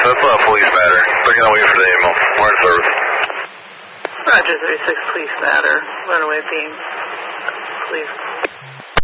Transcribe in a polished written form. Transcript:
that's police matter. They're going to wait for the email. We're in service. Roger, 36 police matter. Runaway beam. Police.